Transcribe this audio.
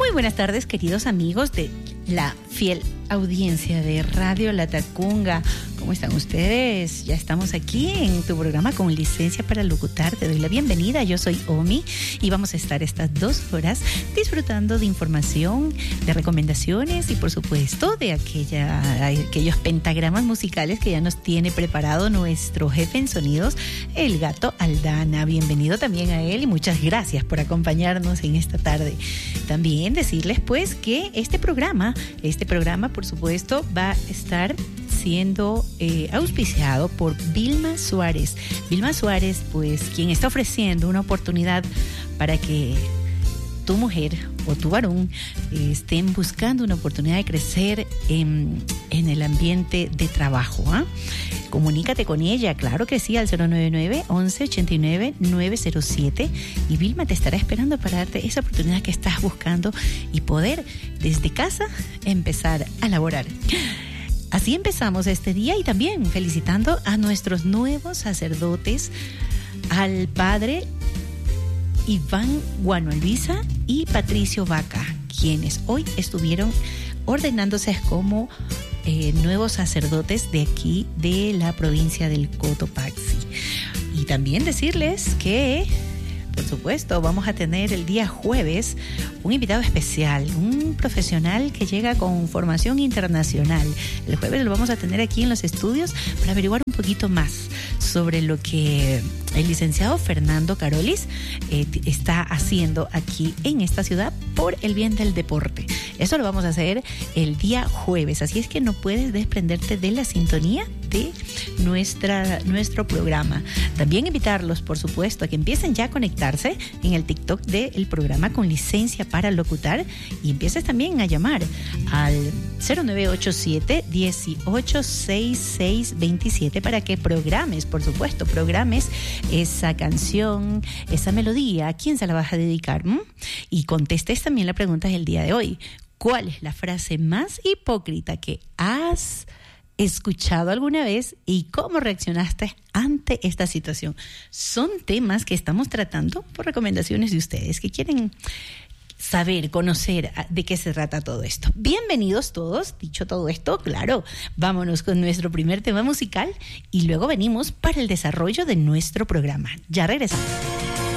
Muy buenas tardes, queridos amigos de la fiel audiencia de Radio Latacunga. ¿Cómo están ustedes? Ya estamos aquí en tu programa con licencia para locutar. Te doy la bienvenida. Yo soy Omi y vamos a estar estas 2 horas disfrutando de información, de recomendaciones y por supuesto de aquellos pentagramas musicales que ya nos tiene preparado nuestro jefe en sonidos, el Gato Aldana. Bienvenido también a él y muchas gracias por acompañarnos en esta tarde. También decirles pues que este programa por supuesto va a estar siendo auspiciado por Vilma Suárez. Vilma Suárez, pues, quien está ofreciendo una oportunidad para que tu mujer o tu varón estén buscando una oportunidad de crecer en el ambiente de trabajo. Comunícate con ella, claro que sí, al 099-1189-907 y Vilma te estará esperando para darte esa oportunidad que estás buscando y poder desde casa empezar a laborar. Así empezamos este día y también felicitando a nuestros nuevos sacerdotes, al padre Iván Guanoalviza y Patricio Vaca, quienes hoy estuvieron ordenándose como nuevos sacerdotes de aquí, de la provincia del Cotopaxi. Y también decirles que, por supuesto, vamos a tener el día jueves un invitado especial, un profesional que llega con formación internacional. El jueves lo vamos a tener aquí en los estudios para averiguar un poquito más sobre lo que el licenciado Fernando Carolis está haciendo aquí en esta ciudad por el bien del deporte. Eso lo vamos a hacer el día jueves, así es que no puedes desprenderte de la sintonía de nuestro programa. También invitarlos, por supuesto, a que empiecen ya a conectarse en el TikTok del programa con licencia para locutar y empieces también a llamar al 0987-186627 para que programes, por supuesto, esa canción, esa melodía. ¿A quién se la vas a dedicar? Y contestes también la pregunta del día de hoy. ¿Cuál es la frase más hipócrita que has escuchado alguna vez y cómo reaccionaste ante esta situación? Son temas que estamos tratando por recomendaciones de ustedes que quieren saber, conocer de qué se trata todo esto. Bienvenidos todos. Dicho todo esto, claro, vámonos con nuestro primer tema musical y luego venimos para el desarrollo de nuestro programa. Ya regresamos.